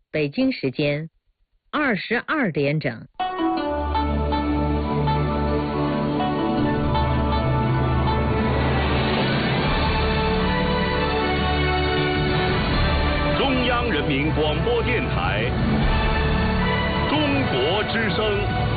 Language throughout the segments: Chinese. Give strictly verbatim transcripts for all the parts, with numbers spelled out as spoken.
北京时间二十二点整。 中央人民广播电台《中国之声》。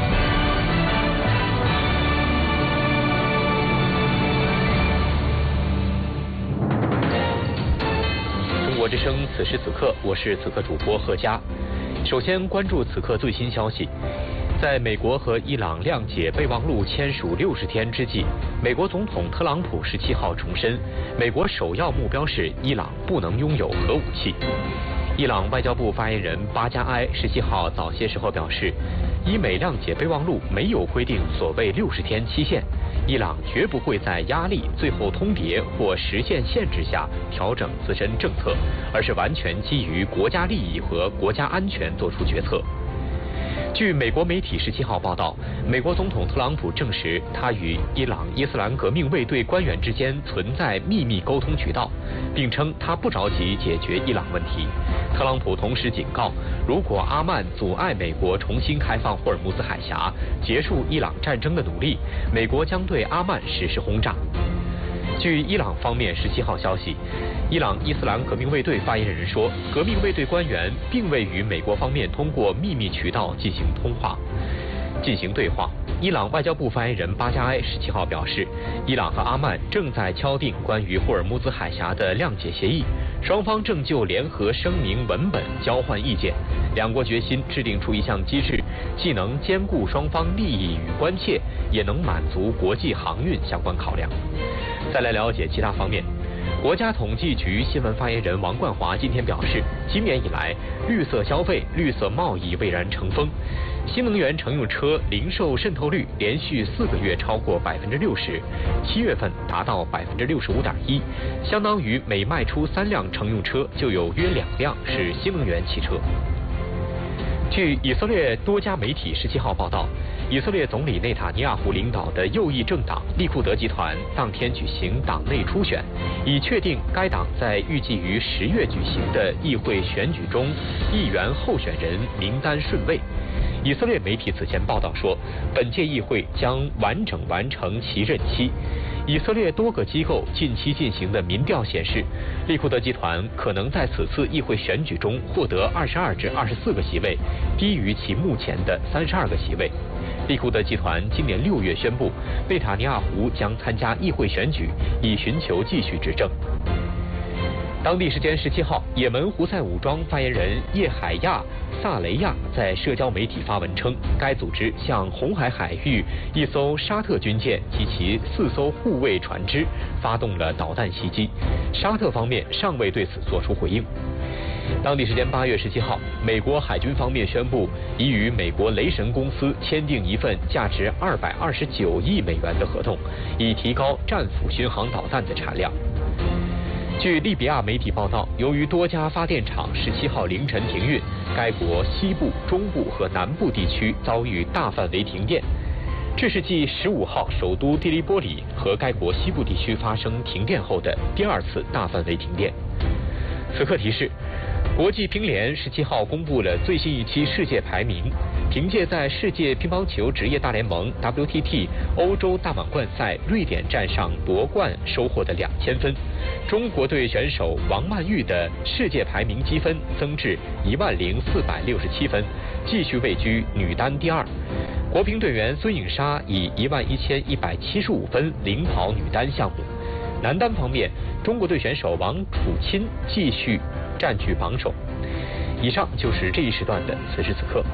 中国之声，此时此刻，我是此刻主播贺佳。首先关注此刻最新消息。在美国和伊朗谅解备忘录签署六十天之际，美国总统特朗普十七号重申，美国首要目标是伊朗不能拥有核武器。伊朗外交部发言人巴加埃十七号早些时候表示，伊美谅解备忘录没有规定所谓六十天期限，伊朗绝不会在压力、最后通牒或实现限制下调整自身政策，而是完全基于国家利益和国家安全作出决策。据美国媒体十七号报道，美国总统特朗普证实，他与伊朗伊斯兰革命卫队官员之间存在秘密沟通渠道，并称他不着急解决伊朗问题。特朗普同时警告，如果阿曼阻碍美国重新开放霍尔木兹海峡、结束伊朗战争的努力，美国将对阿曼实施轰炸。据伊朗方面十七号消息，伊朗伊斯兰革命卫队发言人说，革命卫队官员并未与美国方面通过秘密渠道进行通话、进行对话。伊朗外交部发言人巴加埃十七号表示，伊朗和阿曼正在敲定关于霍尔木兹海峡的谅解协议，双方正就联合声明文本交换意见，两国决心制定出一项机制，既能兼顾双方利益与关切，也能满足国际航运相关考量。再来了解其他方面。国家统计局新闻发言人王冠华今天表示，今年以来，绿色消费、绿色贸易蔚然成风，新能源乘用车零售渗透率连续四个月超过百分之六十，七月份达到百分之六十五点一，相当于每卖出三辆乘用车就有约两辆是新能源汽车。据以色列多家媒体十七号报道，以色列总理内塔尼亚胡领导的右翼政党利库德集团当天举行党内初选，以确定该党在预计于十月举行的议会选举中议员候选人名单顺位。以色列媒体此前报道说，本届议会将完整完成其任期。以色列多个机构近期进行的民调显示，利库德集团可能在此次议会选举中获得二十二至二十四个席位，低于其目前的三十二个席位。利库德集团今年六月宣布，内塔尼亚胡将参加议会选举，以寻求继续执政。当地时间十七号，也门胡塞武装发言人叶海亚·萨雷亚在社交媒体发文称，该组织向红海海域一艘沙特军舰及其四艘护卫船只发动了导弹袭击，沙特方面尚未对此作出回应。当地时间八月十七号，美国海军方面宣布，已与美国雷神公司签订一份价值二百二十九亿美元的合同，以提高战斧巡航导弹的产量。据利比亚媒体报道，由于多家发电厂十七号凌晨停运，该国西部、中部和南部地区遭遇大范围停电。这是继十五号首都蒂利波里和该国西部地区发生停电后的第二次大范围停电。此刻提示，国际乒联十七号公布了最新一期世界排名，凭借在世界乒乓球职业大联盟 W T T 欧洲大满贯赛瑞典站上夺冠收获的两千分，中国队选手王曼玉的世界排名积分增至一万零四百六十七分，继续位居女单第二。国乒队员孙颖莎以一万一千一百七十五分领跑女单项目。男单方面，中国队选手王楚钦继续占据榜首。以上就是这一时段的此时此刻。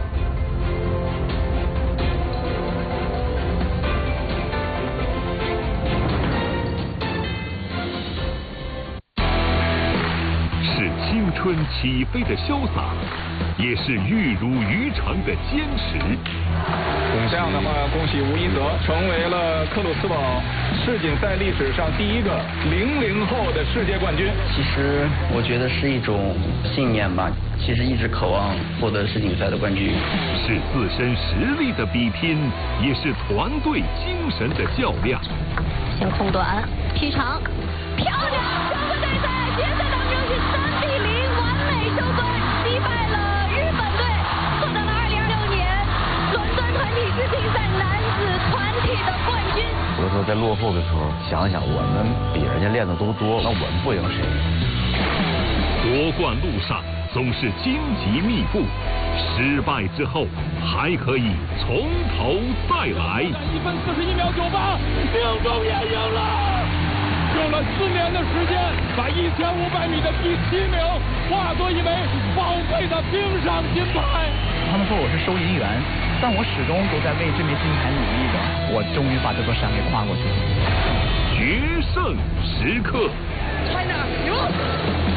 是青春起飞的潇洒，也是玉如渔场的坚持。 这样的话，恭喜吴一泽成为了克鲁斯堡世锦赛历史上第一个零零后的世界冠军。 其实我觉得是一种信念吧，其实一直渴望获得世锦赛的冠军。 是自身实力的比拼，也是团队精神的较量。 先空短劈长，漂亮！中国队在决赛当中是三比零完美收官，击败了日落后的时候，想想我们比人家练的都多，那我们不赢谁？ 夺冠路上总是荆棘密布，失败之后还可以从头再来。 一分四十一秒九八，命中也赢了。用了四年的时间，把一千五百米的第七名化作一枚宝贵的冰上金牌。 他们说我是收银员，但我始终都在为这枚金牌努力的。我终于把这座山给跨过去了。 决胜时刻。 China 赢。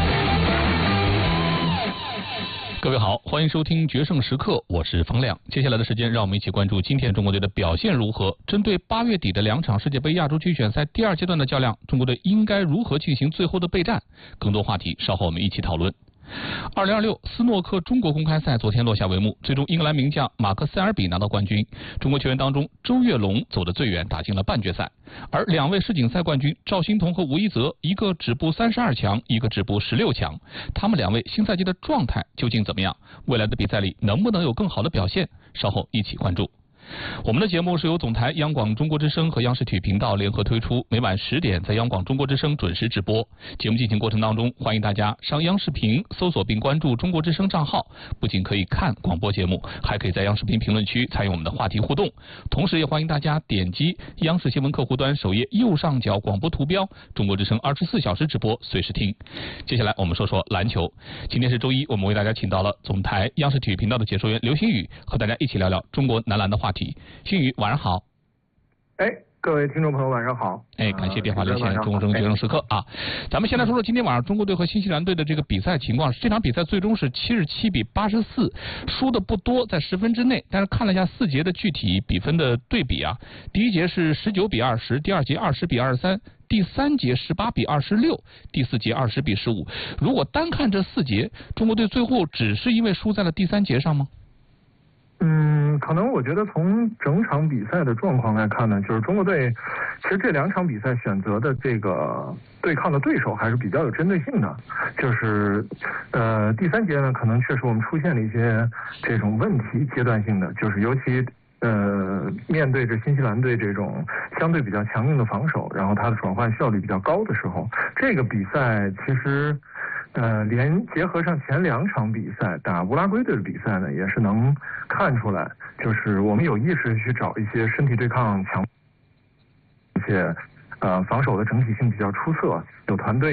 各位好，欢迎收听《决胜时刻》，我是冯亮。接下来的时间，让我们一起关注今天中国队的表现如何。针对八月底的两场世界杯亚洲区选赛第二阶段的较量，中国队应该如何进行最后的备战？更多话题稍后我们一起讨论。二零二六斯诺克中国公开赛昨天落下帷幕，最终英格兰名将马克塞尔比拿到冠军。中国球员当中，周跃龙走得最远，打进了半决赛。而两位世锦赛冠军赵欣彤和吴一泽，一个止步三十二强，一个止步十六强。他们两位新赛季的状态究竟怎么样？未来的比赛里能不能有更好的表现？稍后一起关注。我们的节目是由总台央广中国之声和央视体育频道联合推出，每晚十点在央广中国之声准时直播。节目进行过程当中，欢迎大家上央视频搜索并关注中国之声账号，不仅可以看广播节目，还可以在央视频评论区参与我们的话题互动。同时也欢迎大家点击央视新闻客户端首页右上角广播图标，中国之声二十四小时直播，随时听。接下来我们说说篮球。今天是周一，我们为大家请到了总台央视体育频道的解说员刘星宇，和大家一起聊聊中国男篮的话题。星宇，晚上好。 哎，各位听众朋友，晚上好。 哎，感谢电话连线，中国之声决胜时刻啊。咱们先来说说今天晚上中国队和新西兰队的这个比赛情况。这场比赛最终是七十七比八十四，输的不多，在十分之内。但是看了一下四节的具体比分的对比啊，第一节是十九比二十，第二节二十比二十三。第三节十八比二十六，第四节二十比十五。如果单看这四节，中国队最后只是因为输在了第三节上吗？ 嗯，可能我觉得从整场比赛的状况来看呢，就是中国队其实这两场比赛选择的这个对抗的对手还是比较有针对性的。就是呃第三节呢，可能确实我们出现了一些这种问题，阶段性的，就是尤其呃面对着新西兰队这种相对比较强硬的防守，然后它的转换效率比较高的时候，这个比赛其实呃，连结合上前两场比赛打乌拉圭队的比赛呢，也是能看出来，就是我们有意识去找一些身体对抗强，而且呃防守的整体性比较出色，有团队。